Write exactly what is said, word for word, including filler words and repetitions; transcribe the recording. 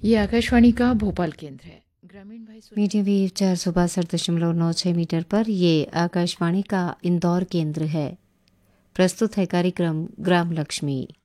ये आकाशवाणी का भोपाल केंद्र है। ग्रामीण भाई सुन- मीडियम वेव चार सौ बासठ दशमलव नौ छः मीटर पर ये आकाशवाणी का इंदौर केंद्र है। प्रस्तुत है कार्यक्रम ग्राम लक्ष्मी।